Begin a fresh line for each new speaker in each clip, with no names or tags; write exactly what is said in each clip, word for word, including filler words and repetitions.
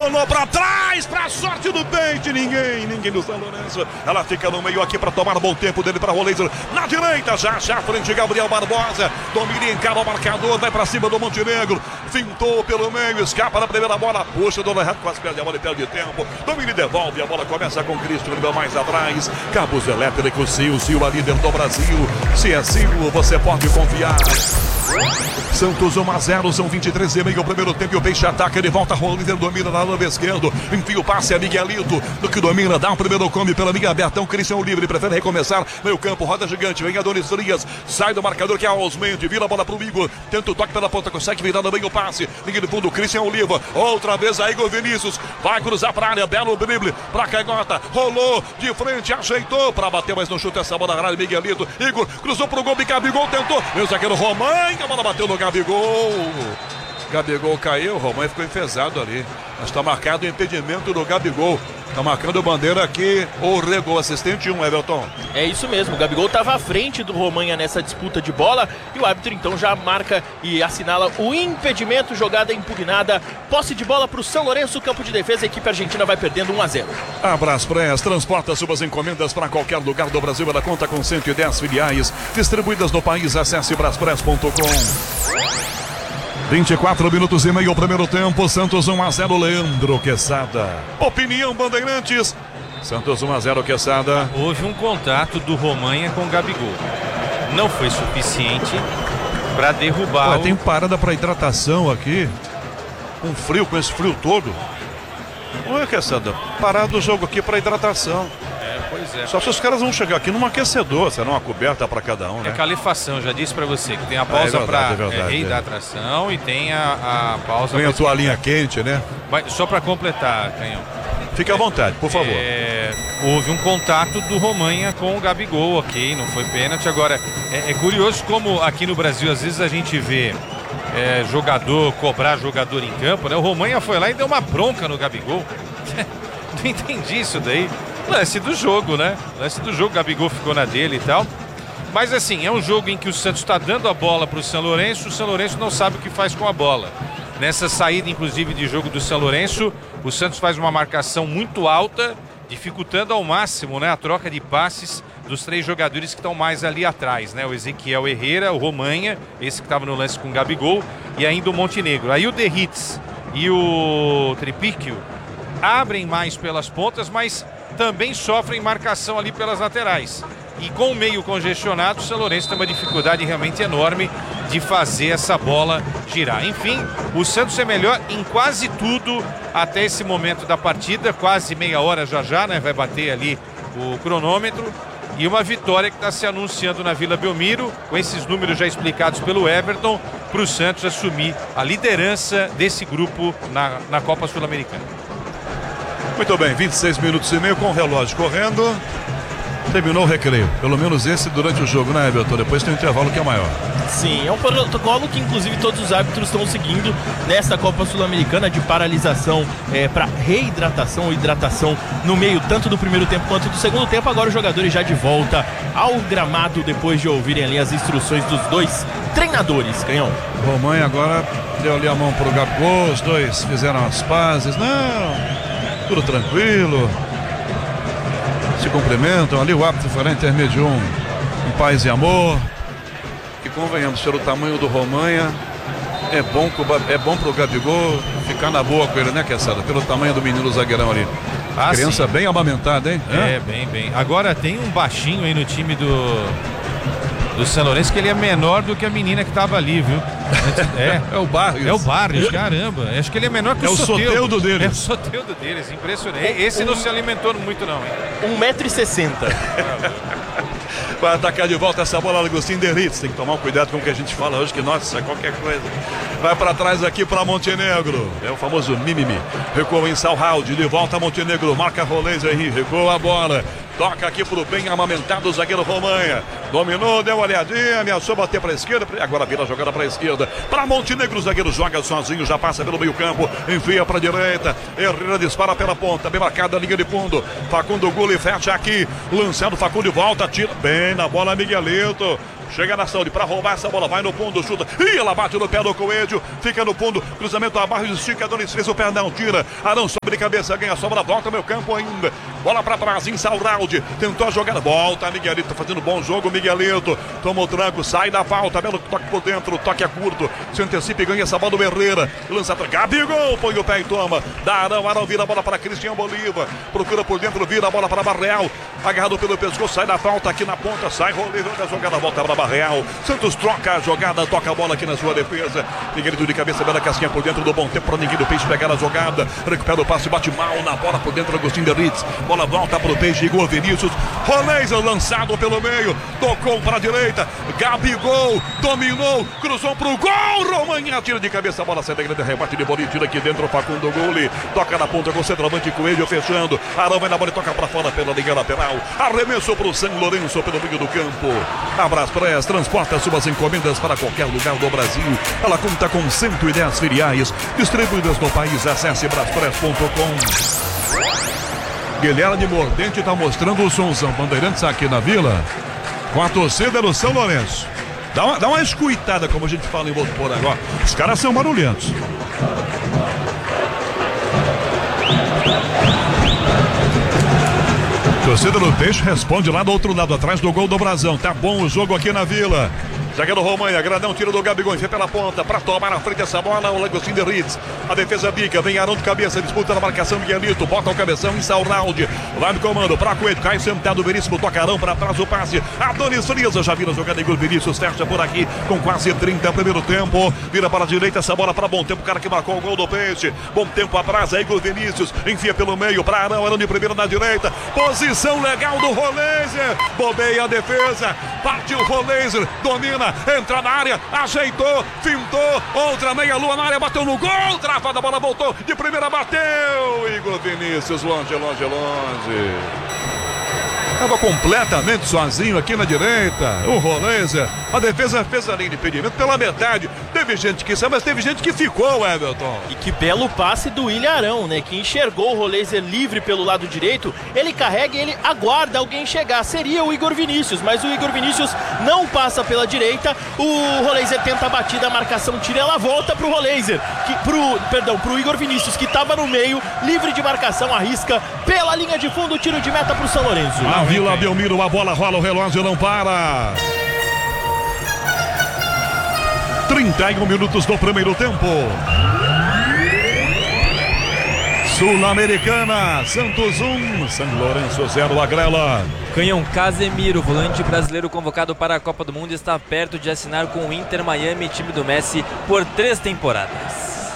rolou pra trás, pra sorte do Dente, ninguém, ninguém do São Lourenço. Ela fica no meio aqui pra tomar o bom tempo dele pra Roleza. Na direita, já, já, frente Gabriel Barbosa. Domina e encaba o marcador, vai pra cima do Montenegro. Fintou pelo meio, escapa na primeira bola. Puxa, Dona Reto quase perde a bola e perde tempo. Domina e devolve, a bola começa com o Cristian, nível mais atrás. Cabos elétricos, Sil, Sil, a líder do Brasil. Se é Sil, você pode confiar. Santos um a zero, são vinte e três e meio o primeiro tempo e o Peixe ataca, ele volta rolando, ele domina na lado esquerdo, enfia o passe a Miguelito, do que domina, dá um primeiro come pela linha aberta, um Cristian livre, prefere recomeçar, meio campo, roda gigante, vem Adonis Frias, sai do marcador que é Osmendi, vira a bola pro Igor, tenta o toque pela ponta, consegue virar no meio o passe, linha de fundo, Cristian Oliva, outra vez a Igor Vinícius, vai cruzar pra área, belo drible, pra Canhota, rolou de frente, ajeitou pra bater, mas não chuta essa bola na área, Miguelito, Igor, cruzou pro gol, Gabigol tentou, meu zagueiro Romain, a bola bateu no Gabigol. Gabigol caiu, o Romain ficou enfesado ali. Mas está marcado o impedimento do Gabigol. Está marcando bandeira aqui, ou regou assistente um, Everton.
É isso mesmo, o Gabigol estava à frente do Romain nessa disputa de bola e o árbitro então já marca e assinala o impedimento, jogada impugnada, posse de bola para o São Lourenço, campo de defesa, a equipe argentina vai perdendo um a zero.
A Braspress transporta suas encomendas para qualquer lugar do Brasil, ela conta com cento e dez filiais distribuídas no país, acesse braspress ponto com. vinte e quatro minutos e meio o primeiro tempo, Santos um a zero, Leandro Quesada. Opinião Bandeirantes, Santos um a zero, Quesada.
Houve um contato do Romain com o Gabigol. Não foi suficiente para derrubar.
Ué,
o...
Tem parada para hidratação aqui. Com frio, com esse frio todo. Olha, Quesada, parado o jogo aqui para hidratação.
É, pois é.
Só se os caras vão chegar aqui num aquecedor, será uma coberta para cada um, né?
É calefação, já disse para você que tem a pausa
é verdade,
para
é verdade,
reidratação é. E tem a, a pausa.
Tem a toalhinha quente, né?
Mas, só para completar, Canhão.
Fique à vontade, por favor.
É, houve um contato do Romain com o Gabigol, ok, não foi pênalti. Agora, é, é curioso como aqui no Brasil, às vezes a gente vê é, jogador cobrar jogador em campo, né? O Romain foi lá e deu uma bronca no Gabigol. Não entendi isso daí. Lance do jogo, né? Lance do jogo, o Gabigol ficou na dele e tal. Mas assim, é um jogo em que o Santos está dando a bola para o São Lourenço, o São Lourenço não sabe o que faz com a bola. Nessa saída, inclusive, de jogo do São Lourenço, o Santos faz uma marcação muito alta, dificultando ao máximo, né, a troca de passes dos três jogadores que estão mais ali atrás, né? O Ezequiel Herrera, o Romain, esse que estava no lance com o Gabigol, e ainda o Montenegro. Aí o Derritz e o Tripicchio abrem mais pelas pontas, mas também sofrem marcação ali pelas laterais. E com o meio congestionado, o São Lourenço tem uma dificuldade realmente enorme de fazer essa bola girar. Enfim, o Santos é melhor em quase tudo até esse momento da partida, quase meia hora já já, né? Vai bater ali o cronômetro. E uma vitória que está se anunciando na Vila Belmiro, com esses números já explicados pelo Everton, para o Santos assumir a liderança desse grupo na, na Copa Sul-Americana.
Muito bem, vinte e seis minutos e meio com o relógio correndo. Terminou o recreio, pelo menos esse durante o jogo, né, Everton? Depois tem um intervalo que é maior.
Sim, é um protocolo que inclusive todos os árbitros estão seguindo nesta Copa Sul-Americana de paralisação é, para reidratação ou hidratação no meio tanto do primeiro tempo quanto do segundo tempo. Agora os jogadores já de volta ao gramado depois de ouvirem ali as instruções dos dois treinadores, Canhão.
O Romain agora deu ali a mão pro Gabigol, os dois fizeram as pazes. Não, tudo tranquilo. Se cumprimentam, ali o árbitro foi lá, intermediou um, um paz e amor. Que convenhamos, pelo tamanho do Romain, é bom, é bom pro Gabigol ficar na boa com ele, né, Quesada? Pelo tamanho do menino zagueirão ali. Ah, criança sim. Bem amamentada, hein?
É, é, bem, bem. Agora tem um baixinho aí no time do, do São Lourenço, que ele é menor do que a menina que tava ali, viu? É,
é o Barrios.
É o Barrios, caramba. Acho que ele é menor que
é
o Soteldo.
É o Soteldo deles.
É o Soteldo deles, impressionante. Esse um, não se alimentou muito não, hein?
um metro e sessenta.
Vai atacar de volta essa bola, Agostinho Derritz. Tem que tomar cuidado com o que a gente fala hoje, que nossa, qualquer coisa. Vai para trás aqui para Montenegro. É o famoso mimimi. Recuou em Salhaldi, de volta Montenegro. Marca Rolês aí, recuou a bola. Toca aqui pro bem amamentado o zagueiro Romain. Dominou, deu uma olhadinha, ameaçou bater para a esquerda. Agora vira a jogada para a esquerda. Para Montenegro, o zagueiro joga sozinho, já passa pelo meio campo. Enfia para a direita. Herrera dispara pela ponta. Bem marcada a linha de fundo. Facundo Gulli fecha aqui. Lançando Facundo de volta. Tira bem na bola, Miguelito. chega na saúde para roubar essa bola, vai no fundo, chuta, e ela bate no pé do Coelho, fica no fundo, cruzamento a Barros, estica, Adonis fez o pé, não tira, Arão sobre cabeça, ganha a sobra, volta meu campo ainda, bola para trás, em Sauraldi, tentou a jogada, volta, Miguelito fazendo bom jogo, Miguelito, toma o tranco, sai da falta, belo toque por dentro, toque é curto, se antecipa e ganha essa bola do Herrera, lança para Gabigol, põe o pé e toma, dá Arão, Arão vira a bola para Cristian Bolívar, procura por dentro, vira a bola para Barreal, agarrado pelo pescoço, sai da falta aqui na ponta, sai rolando a jogada, volta para Barreal, Santos troca a jogada, toca a bola aqui na sua defesa, Miguelito de cabeça, bela casquinha por dentro do bom tempo para ninguém do Peixe pegar a jogada, recupera o passe, bate mal na bola por dentro, Agostinho de Ritz, bola volta para o Peixe, Igor Vinícius, Roleiser lançado pelo meio, tocou para a direita, Gabigol, dominou, cruzou para o gol, Romanha tira de cabeça, a bola sai da grande, rebate de bola e tira aqui dentro, Facundo Goli, toca na ponta com o centroavante Coelho fechando, Arão vai na bola e toca para fora pela linha lateral, arremesso para o São Lourenço pelo meio do campo, Abras Press transporta suas encomendas para qualquer lugar do Brasil, ela conta com cento e dez filiais distribuídas no país, acesse braspress ponto com. Guilherme Mordente está mostrando o somzão Bandeirantes aqui na Vila, com a torcida do São Lourenço. Dá uma, dá uma escuitada, como a gente fala em Votuporanga agora. Os caras são barulhentos. Torcida do Peixe responde lá do outro lado, atrás do gol do Brasão. Tá bom o jogo aqui na Vila. Zagueiro Romanha, grandão, tira do Gabigol, enfia pela ponta, para tomar na frente essa bola, o Agostinho de Ritz. A defesa bica, vem Arão de cabeça, disputa na marcação, Miguelito, bota o cabeção em Sauraldi. Lá no comando, para Coelho, cai sentado, Veríssimo, toca Arão para trás o passe. Adonis Frieza, já vira a jogada, Igor Vinícius, fecha por aqui, com quase trinta primeiro tempo. Vira para a direita, essa bola para Bom Tempo, o cara que marcou o gol do Peixe. Bom Tempo atrás, é Igor Vinícius, enfia pelo meio, para Arão, Arão de primeira na direita. Posição legal do Roleiser, bobeia a defesa, partiu o Roleiser, domina, entra na área, ajeitou, fintou, outra meia-lua na área, bateu no gol, travada, a bola voltou, de primeira bateu, Igor Vinícius, longe, longe, longe. Estava completamente sozinho aqui na direita, o Roleiser, a defesa fez a linha de impedimento pela metade, teve gente que saiu, mas teve gente que ficou, Everton.
E que belo passe do William Arão, né, que enxergou o Roleiser livre pelo lado direito, ele carrega e ele aguarda alguém chegar, seria o Igor Vinícius, mas o Igor Vinícius não passa pela direita, o Roleiser tenta a batida, a marcação tira, ela volta pro Roleiser, que, pro, perdão, pro Igor Vinícius, que estava no meio, livre de marcação, arrisca pela linha de fundo, tiro de meta pro São Lourenço.
A Vila Belmiro, a bola rola, o relógio não para. trinta e um minutos do primeiro tempo. Sul-Americana, Santos um, São Lourenço zero, Agrela.
Canhão Casemiro, volante brasileiro convocado para a Copa do Mundo, está perto de assinar com o Inter Miami, time do Messi, por três temporadas.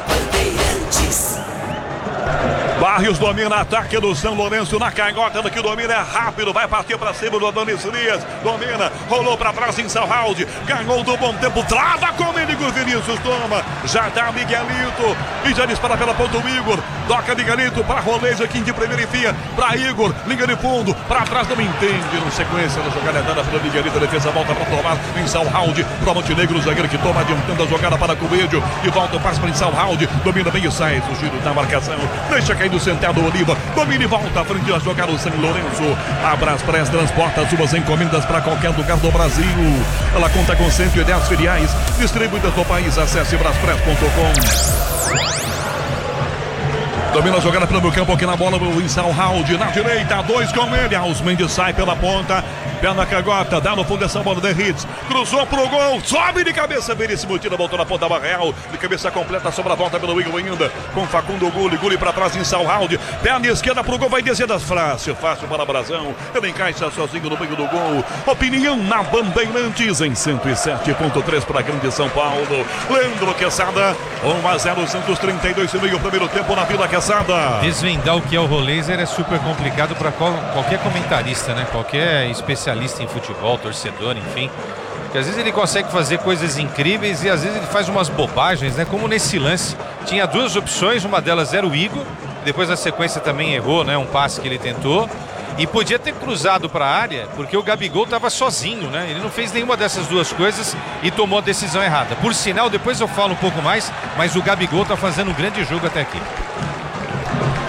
Barrios domina, ataque do São Lourenço na canhota, que domina é rápido, vai partir para cima do Adonis Frias, domina, rolou para trás em Sauraldi, ganhou do Bom Tempo, trava com ele, Igor Vinícius, toma, já dá Miguelito, e já dispara pela ponta o Igor, toca Miguelito para Roleiser, aqui de primeira enfia, para Igor, linha de fundo, para trás não entende, na sequência da jogada é dada pela Miguelito, a defesa volta para tomar em Sauraldi, para Montenegro, o zagueiro que toma adiantando a jogada para Coelho, e volta o passe para em Sauraldi, domina bem e sai, o giro da marcação, deixa cair do sentado Oliva, domina e volta à frente a jogar o São Lourenço. A Braspress transporta suas encomendas para qualquer lugar do Brasil. Ela conta com cento e dez filiais distribuídas no país. Acesse braspress ponto com. Domina a jogada pelo meio campo aqui na bola, o Insalhaldi na direita, dois com ele, Ausmendes sai pela ponta, pé na cagota, dá no fundo essa bola de Ritz, cruzou pro gol, sobe de cabeça, Veríssimo tira, voltou na ponta Barreal, de cabeça completa, sobra a volta pelo Igor ainda, com Facundo Guli, Guli pra trás, Insalhaldi, pé na esquerda pro gol, vai descer das fácil, fácil para Brasão, ele encaixa sozinho no meio do gol, opinião na Bandeirantes, em cento e sete ponto três para a Grande São Paulo, Leandro Quesada, um a zero, Santos trinta e dois e meio, primeiro tempo na Vila Quesada.
Desvendar o que é o Roleiser é super complicado para qual, qualquer comentarista, né? Qualquer especialista em futebol, torcedor, enfim. Porque às vezes ele consegue fazer coisas incríveis e às vezes ele faz umas bobagens, né? Como nesse lance. Tinha duas opções, uma delas era o Igor, depois na sequência também errou, né? Um passe que ele tentou. E podia ter cruzado para a área, porque o Gabigol estava sozinho, né? Ele não fez nenhuma dessas duas coisas e tomou a decisão errada. Por sinal, depois eu falo um pouco mais, mas o Gabigol está fazendo um grande jogo até aqui.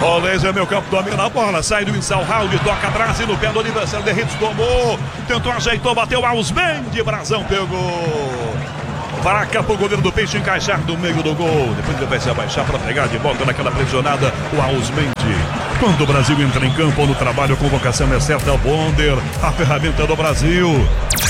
Roleza, meu campo, domina a bola, sai do Insal Round, toca atrás e no pé do aniversário, Derritos tomou, tentou, ajeitou, bateu, Ausmendi, Brazão pegou. Vaca pro goleiro do Peixe encaixar no meio do gol. Depois ele vai se abaixar para pegar de volta naquela pressionada o Ausmendi. Quando o Brasil entra em campo no trabalho, a convocação é certa. O Bonder, a ferramenta do Brasil.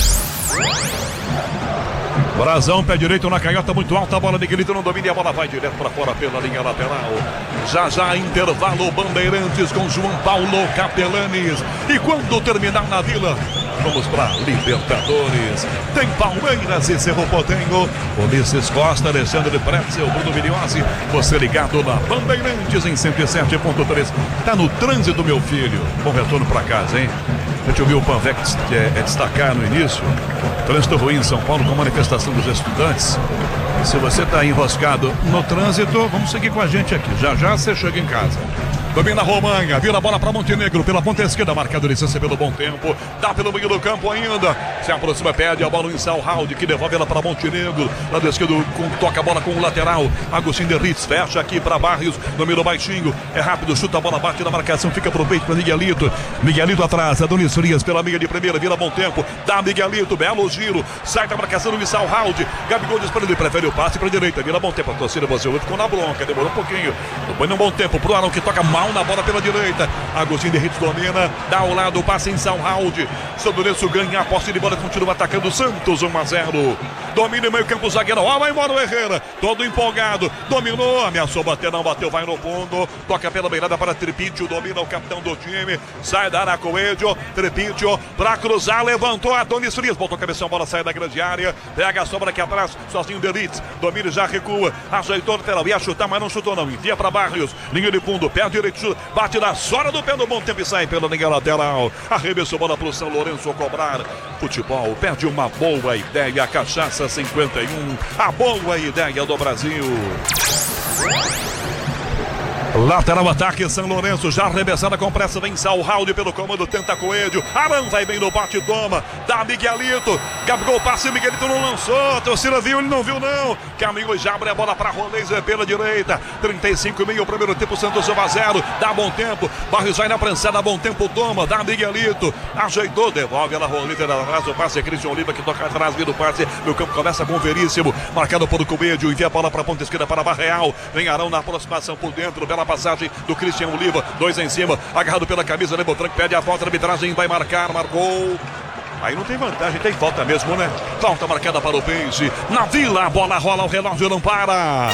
Brazão, pé direito na canhota, muito alta, a bola Miguelito não domina e a bola vai direto para fora pela linha lateral. Já já intervalo, Bandeirantes com João Paulo Capelanes. E quando terminar na Vila, vamos para Libertadores. Tem Palmeiras e Cerro Porteño. Ulisses Costa, Alexandre Pretzel, Bruno Vignozzi. Você ligado na Bandeirantes em cento e sete ponto três. Tá no trânsito, meu filho. Bom retorno para casa, hein? A gente ouviu o Panvec é, é destacar no início. Trânsito ruim em São Paulo com manifestação dos estudantes. E se você está enroscado no trânsito, vamos seguir com a gente aqui. Já já você chega em casa. Domina a Romanha, vira a bola para Montenegro, pela ponta esquerda, marcador licença pelo bom tempo, dá pelo meio do campo ainda, se aproxima, pede a bola no Insal Round, que devolve ela para Montenegro, lado esquerdo, com, toca a bola com o lateral, Agostinho Derritz, fecha aqui para Barrios, domina o baixinho, é rápido, chuta a bola, bate na marcação, fica pro peito para Miguelito, Miguelito atrás, Adonis Frias pela meia de primeira, vira bom tempo, dá Miguelito, belo giro, sai da marcação no Insal Round, Gabigol disparando, ele prefere o passe para direita, vira bom tempo, a torcida, você ficou na bronca, demorou um pouquinho, depois num bom tempo, pro Arão que toca mal na bola pela direita, Agostinho Derritz domina, dá ao lado, passa em São Round, São Lourenço ganha a posse de bola, continua atacando o Santos, um a zero, domina em meio campo, zagueiro, ó, vai embora o Herrera, todo empolgado, dominou, ameaçou bater, não bateu, vai no fundo, toca pela beirada para Tripítio, domina o capitão do time, sai da área Coelho, Tripítio, pra cruzar, levantou, Adonis Frias, botou a cabeça, a bola sai da grande área, pega a sobra aqui atrás, sozinho Derritz, domina e já recua, ajeitou o lateral, ia chutar, mas não chutou não, envia para Barrios, linha de fundo, pé direito, bate na sola do pé do bom tempo e sai pela linha lateral. Arremessou bola pro São Lourenço cobrar. Futebol perde uma boa ideia. Cachaça cinquenta e um, a boa ideia do Brasil. Lateral ataque, São Lourenço, já arremessada com pressa, vem Sal Round pelo comando, tenta Coelho, Arão vai bem no bate, toma, dá Miguelito, Gabigol passa e Miguelito não lançou, a torcida viu, ele não viu não, caminhou e já abre a bola para Roleza pela direita, trinta e cinco e meio, primeiro tempo, Santos um a zero, dá bom tempo, Barrios vai na prensada, bom tempo, toma, dá Miguelito, ajeitou, devolve ela, Roleza, atrás, o passe é Christian Oliva que toca atrás, vira o passe, meu campo começa com o Veríssimo, marcado por Coelho, envia a bola para a ponta esquerda para Barreal, vem Arão na aproximação por dentro, bela passagem do Christian Oliva, dois em cima, agarrado pela camisa, Lebotran que pede a falta, a arbitragem vai marcar, marcou. Aí não tem vantagem, tem falta mesmo, né? Falta marcada para o Peixe. Na Vila, a bola rola, o relógio não para.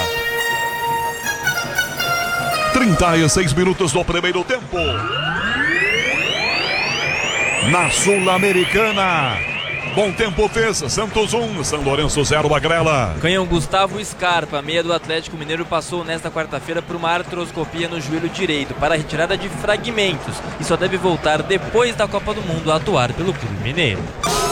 trinta e seis minutos do primeiro tempo. Na Sul-Americana. Bom tempo fez, Santos um, São Lourenço zero, Magrela.
Canhão Gustavo Scarpa, meia do Atlético Mineiro, passou nesta quarta-feira por uma artroscopia no joelho direito para a retirada de fragmentos e só deve voltar depois da Copa do Mundo a atuar pelo Clube Mineiro.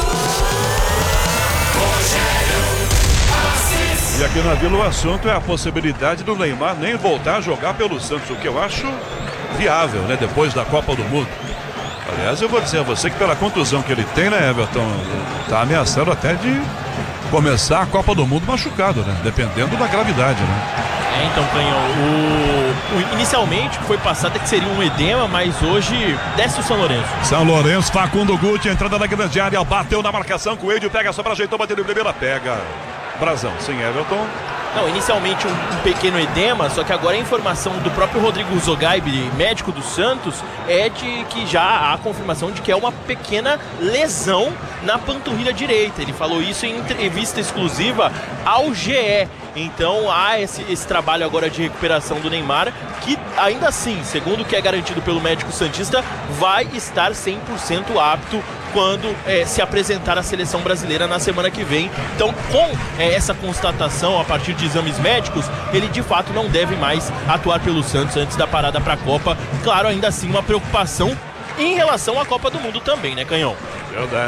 E aqui na Vila o assunto é a possibilidade do Neymar nem voltar a jogar pelo Santos, o que eu acho viável, né, depois da Copa do Mundo. Aliás, eu vou dizer a você que pela contusão que ele tem, né, Everton, tá ameaçando até de começar a Copa do Mundo machucado, né? Dependendo da gravidade, né?
É, então, Canhão, o, o, inicialmente foi passado é que seria um edema, mas hoje desce o São Lourenço.
São Lourenço, Facundo Guti, entrada na grande área, bateu na marcação, Coelho pega, só para ajeitou, bateu de primeira, pega. Brazão, sim, Everton.
Não, inicialmente um, um pequeno edema, só que agora a informação do próprio Rodrigo Zogaib, médico do Santos, é de que já há a confirmação de que é uma pequena lesão na panturrilha direita. Ele falou isso em entrevista exclusiva ao G E. Então há esse, esse trabalho agora de recuperação do Neymar, que ainda assim, segundo o que é garantido pelo médico santista, vai estar cem por cento apto quando é, se apresentar à seleção brasileira na semana que vem. Então, com é, essa constatação a partir de exames médicos, ele de fato não deve mais atuar pelo Santos antes da parada para a Copa. Claro, ainda assim uma preocupação em relação à Copa do Mundo também, né, Canhão?
Verdade.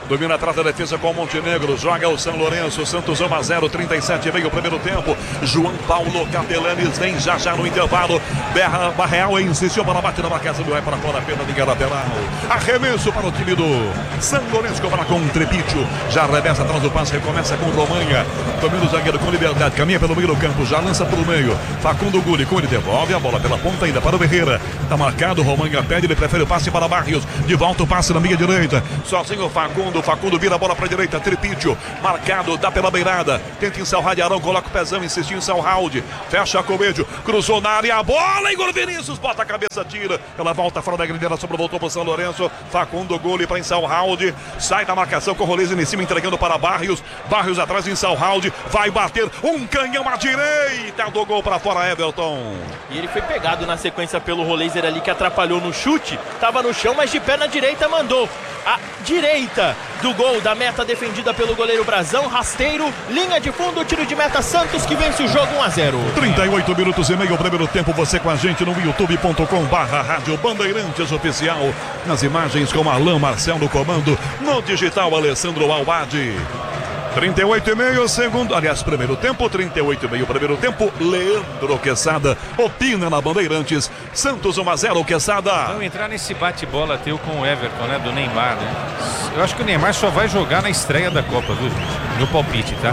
Domina atrás da defesa com o Montenegro. Joga o São Lourenço. Santos um a zero, trinta e sete meio primeiro tempo. João Paulo Capelanes vem já já no intervalo. Berra Barreal insistiu para a batida da marcação do Ré para fora. Pena de lateral. Arremesso para o time do São Lourenço para com o Trepício. Já revessa atrás do passe. Recomeça com o Romanha. Domina o zagueiro com liberdade. Caminha pelo meio do campo. Já lança pelo meio. Facundo Guli. Ele devolve a bola pela ponta ainda para o Ferreira. Está marcado. Romanha pede. Ele prefere o passe para Barrios. De volta o passe na meia direita. Sozinho o Facundo. Facundo vira a bola para a direita. Trepício. Marcado. Dá pela beirada. Tenta ensarrar de Arão. Coloca o pezão. Insistiu em Salraud. Fecha a Comédio. Cruzou na área. A bola. Igor Vinícius. Bota a cabeça. Tira. Ela volta fora da grindeira. Sobre voltou para o São Lourenço. Facundo Guli para Salraud. Sai da marcação com o Rolês em cima. Entregando para Barrios. Barrios atrás em Salraud. Vai bater. Um canhão à direita do gol para fora. Everton.
E ele foi pegado na sequência pelo Roleiser ali, que atrapalhou no chute. Tava no chão, mas de pé na direita mandou. A direita do gol da meta defendida pelo goleiro Brazão. Rasteiro, linha de fundo, tiro de meta. Santos que vence o jogo um a zero.
trinta e oito minutos e meio, primeiro tempo. Você com a gente no youtube ponto com barra rádio Bandeirantes Oficial. Nas imagens com Alain Marcel no comando. No digital, Alessandro Alvade. trinta e oito e meio, segundo, aliás, primeiro tempo, trinta e oito e meio, primeiro tempo, Leandro Quesada opina na Bandeirantes, Santos um a zero, Quesada.
Vamos entrar nesse bate-bola teu com o Everton, né, do Neymar, né? Eu acho que o Neymar só vai jogar na estreia da Copa, viu, gente? Meu palpite, tá?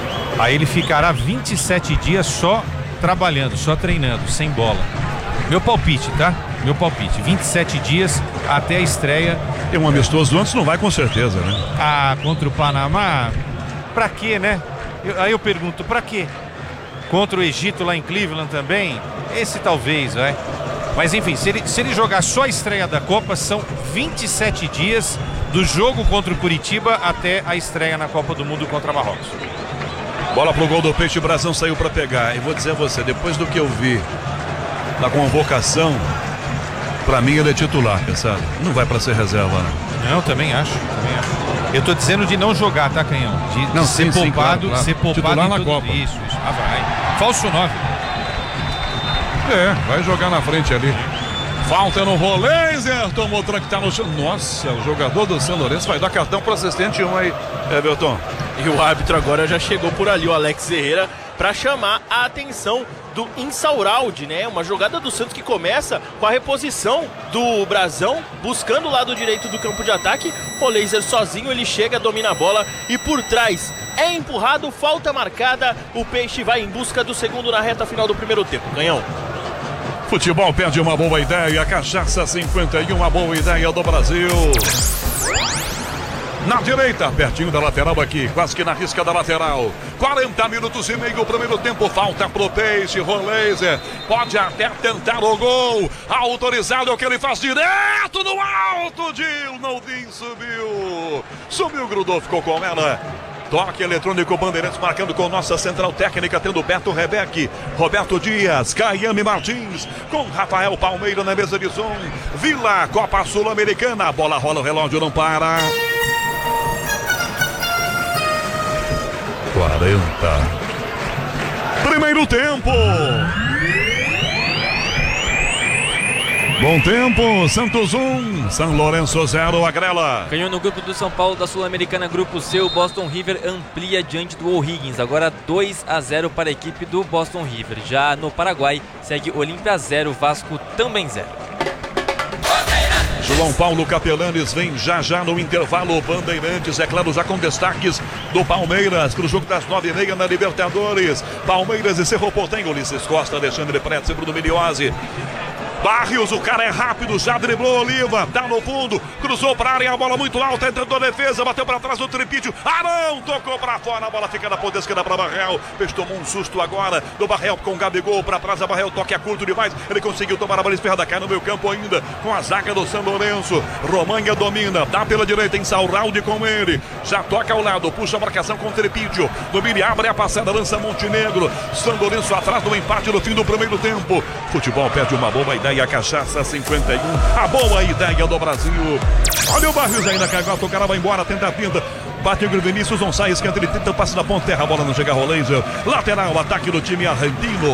Aí ele ficará vinte e sete dias só trabalhando, só treinando, sem bola. Meu palpite, tá? Meu palpite, vinte e sete dias até a estreia.
Tem um amistoso antes, não vai com certeza, né?
Ah, contra o Panamá... Pra quê, né? Eu, aí eu pergunto, pra quê? Contra o Egito lá em Cleveland também? Esse talvez, vai. Mas enfim, se ele, se ele jogar só a estreia da Copa, são vinte e sete dias do jogo contra o Curitiba até a estreia na Copa do Mundo contra Marrocos.
Bola pro gol do Peixe, Brazão saiu pra pegar. E vou dizer a você, depois do que eu vi da convocação, pra mim ele é titular, pensado. Não vai pra ser reserva, né?
Não, também acho, também acho. Eu tô dizendo de não jogar, tá, Canhão? De,
não,
de ser
sim,
poupado,
sim, claro, claro.
ser poupado
titular
em
na
todo...
Copa.
Isso, isso. Ah, vai. Falso nove.
É, vai jogar na frente ali. Falta no Roleiser, tomou tranque, tá no chão. Nossa, o jogador do São Lourenço vai dar cartão pro assistente um aí, Everton.
E o árbitro agora já chegou por ali, o Alex Herrera, para chamar a atenção do Insaurralde, né? Uma jogada do Santos que começa com a reposição do Brazão, buscando o lado direito do campo de ataque. O Laser sozinho, ele chega, domina a bola e por trás é empurrado, falta marcada. O Peixe vai em busca do segundo na reta final do primeiro tempo. Canhão.
Futebol perde uma boa ideia, Cachaça cinquenta e um, uma boa ideia do Brasil. Na direita, pertinho da lateral aqui, quase que na risca da lateral. quarenta minutos e meio, primeiro tempo, falta pro Peixe, Roleiser. Pode até tentar o gol. Autorizado é o que ele faz direto no alto. Gil, Naldin subiu. Subiu, grudou, ficou com ela. Toque eletrônico Bandeirantes marcando com nossa central técnica, tendo Beto Rebeck, Roberto Dias, Caiame Martins, com Rafael Palmeira na mesa de som. Vila, Copa Sul-Americana, a bola rola, o relógio não para. quarenta. Primeiro tempo. Bom tempo, Santos um, São Lourenço zero, Agrela.
Ganhou no grupo do São Paulo da Sul-Americana, grupo C, o Boston River amplia diante do O'Higgins, agora dois a zero para a equipe do Boston River. Já no Paraguai, segue Olímpia zero, Vasco também zero.
João Paulo Capelanes vem já já no intervalo. Bandeirantes, é claro, já com destaques do Palmeiras para o jogo das nove e meia na Libertadores. Palmeiras e Cerro Porteño, Ulisses Costa, Alexandre Pretz e Bruno Miliose. Barrios, o cara é rápido, já driblou Oliva, tá no fundo, cruzou pra área, a bola muito alta, entrando a defesa, bateu pra trás do Tripício, Arão tocou pra fora, a bola fica na ponta esquerda pra Barreal, Peixe tomou um susto agora do Barreal com o Gabigol pra trás, a Barreal toque é curto demais, ele conseguiu tomar a bola esquerda, cai no meio campo ainda, com a zaga do São Lourenço, Romanha domina, dá pela direita, Insaurralde com ele, já toca ao lado, puxa a marcação com o Tripício, domina, abre a passada, lança Montenegro, São Lourenço atrás do empate no fim do primeiro tempo, futebol perde uma boa ideia. A Cachaça cinquenta e um, a boa ideia do Brasil. Olha o Barrios aí na cagota, o cara vai embora, tenta a pinta. Bate o Vinícius, não sai, esquenta, ele tenta o passe na ponta terra, a bola não chega a Roleiser. Lateral, ataque do time argentino.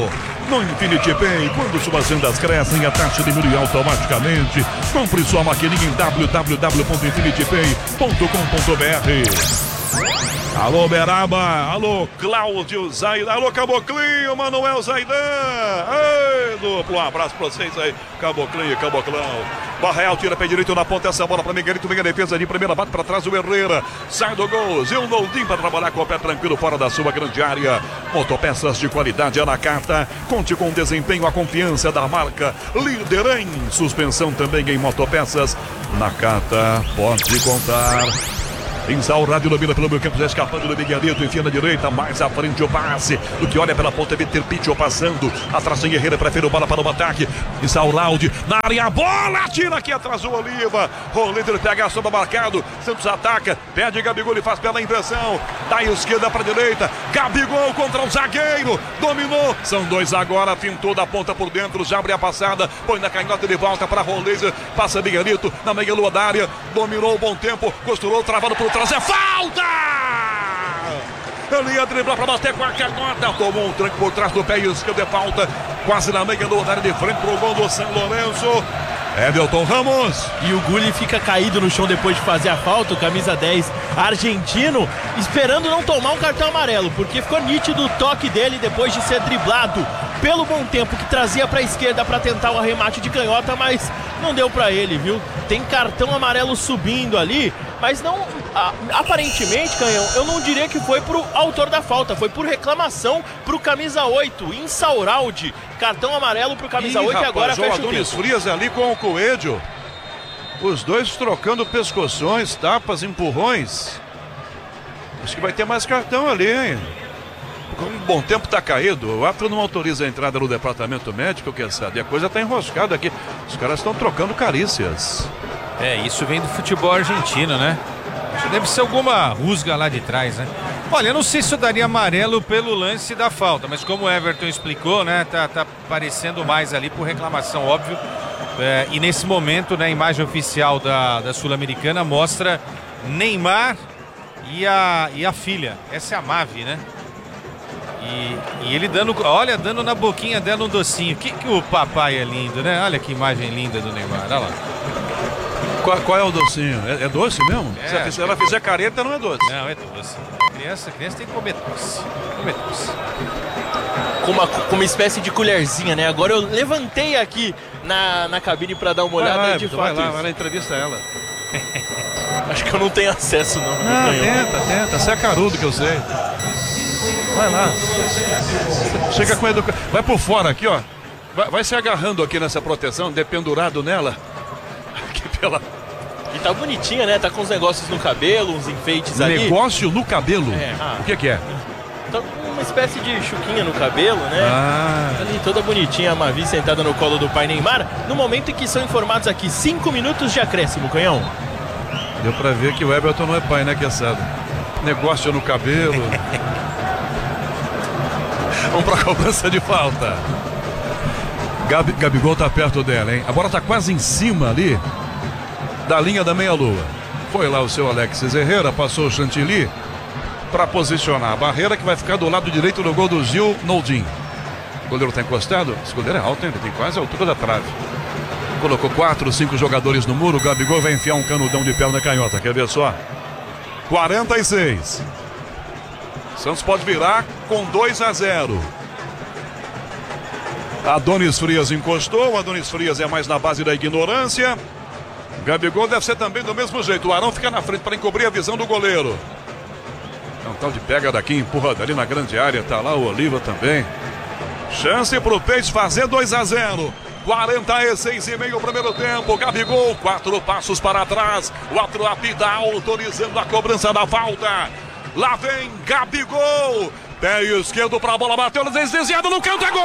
No Infinity Pay, quando suas vendas crescem, a taxa diminui automaticamente. Compre sua maquininha em w w w ponto infinity pay ponto com ponto b r. Alô, Beraba. Alô, Cláudio Zaidan. Alô, Caboclinho, Manuel Zaidan. Ei, duplo, um abraço pra vocês aí. Caboclinho, Caboclão. Barreal tira pé direito na ponta, essa bola pra Miguelito. Vem a defesa de primeira, bate pra trás o Herrera. Sai do gol. Zil Noldim pra trabalhar com o pé tranquilo fora da sua grande área. Motopeças de qualidade é na carta. Conte com o desempenho, a confiança da marca. Líder em suspensão também em motopeças. Na carta, pode contar. Insal Rádio domina pelo meio campo, já escapando do Miguelito, enfia na direita, mais à frente o passe, do que olha pela ponta, Vitor Pitio passando, atrás sem Herrera, prefere o bola para o ataque, Insal Rádio, na área, bola, tira aqui atrás o Oliva, Roleiro pega a sombra marcado, Santos ataca, perde Gabigol e faz pela impressão, da esquerda para a direita, Gabigol contra o zagueiro, dominou, são dois agora, pintou da ponta por dentro, já abre a passada, põe na canhota de volta para Roleiro, passa Miguelito, na meia lua da área, dominou o bom tempo, costurou, travado por trás, é falta! Ele ia driblar para bater com a canhota, tomou um tranco por trás do pé esquerdo, é falta, quase na meia lua da área de frente pro gol do São Lourenço. Everton Ramos.
E o Gulli fica caído no chão depois de fazer a falta, o camisa dez argentino, esperando não tomar um cartão amarelo, porque ficou nítido o toque dele depois de ser driblado pelo bom tempo que trazia para a esquerda para tentar o arremate de canhota, mas não deu para ele, viu? Tem cartão amarelo subindo ali, mas não, a, aparentemente, Canhão, eu não diria que foi pro autor da falta, foi por reclamação pro camisa oito, Insaurralde. Cartão amarelo pro camisa
Ih,
oito,
rapaz,
e agora fecha o
Adonis
tempo.
Frias ali com o Coelho. Os dois trocando pescoções, tapas, empurrões. Acho que vai ter mais cartão ali, hein? Um bom tempo tá caído. O árbitro não autoriza a entrada no departamento médico, que sabe? A coisa tá enroscada aqui. Os caras estão trocando carícias.
É, isso vem do futebol argentino, né? Acho que deve ser alguma rusga lá de trás, né? Olha, eu não sei se eu daria amarelo pelo lance da falta, mas como o Everton explicou, né? Tá, tá parecendo mais ali por reclamação, óbvio. É, e nesse momento, né, a imagem oficial da, da Sul-Americana mostra Neymar e a, e a filha. Essa é a Mavi, né? E, e ele dando, olha, dando na boquinha dela um docinho. Que, que o papai é lindo, né? Olha que imagem linda do Neymar, olha lá.
Qual, qual é o docinho? É, é doce mesmo?
É,
Se ela fizer careta, não é doce.
Não, é doce. Criança, criança tem que comer doce. Comer doce.
Com uma, com uma espécie de colherzinha, né? Agora eu levantei aqui na, na cabine para dar uma olhada,
vai lá,
e de
vai
fato
lá,
isso.
vai lá, entrevista ela.
Acho que eu não tenho acesso, não.
Não,
Canhão.
tenta, tenta. Você é carudo que eu sei. Vai lá. Chega com educação. Vai por fora aqui, ó. Vai, vai se agarrando aqui nessa proteção, dependurado nela. Aqui pela...
E tá bonitinha, né? Tá com uns negócios no cabelo, uns enfeites ali.
Negócio no cabelo.
É. Ah.
O que que é?
Tá com uma espécie de chuquinha no cabelo, né?
Ah.
Ali toda bonitinha, a Mavi sentada no colo do pai Neymar. No momento em que são informados aqui cinco minutos de acréscimo, Canhão.
Deu pra ver que o Everton não é pai, né, Quesada? Negócio no cabelo. Vamos pra cobrança de falta. Gabi, Gabigol tá perto dela, hein? A bola tá quase em cima ali da linha da meia-lua. Foi lá o seu Alexis Herrera, passou o Chantilly para posicionar a barreira que vai ficar do lado direito do gol do Zil Noldim. O goleiro tá encostado? Esse goleiro é alto, hein? Ele tem quase a altura da trave. Colocou quatro, cinco jogadores no muro. O Gabigol vai enfiar um canudão de perna canhota. Quer ver só? quarenta e seis. Santos pode virar com dois a zero. Adonis Frias encostou. O Adonis Frias é mais na base da ignorância. Gabigol deve ser também do mesmo jeito. O Arão fica na frente para encobrir a visão do goleiro. É um tal de pega daqui, empurra dali na grande área. Tá lá o Oliva também. Chance pro Peixe fazer dois a zero. quarenta e seis e meio o primeiro tempo. Gabigol, quatro passos para trás. O outro apita autorizando a cobrança da falta. Lá vem Gabigol. Pé esquerdo para a bola, bateu, desviado no canto, é gol!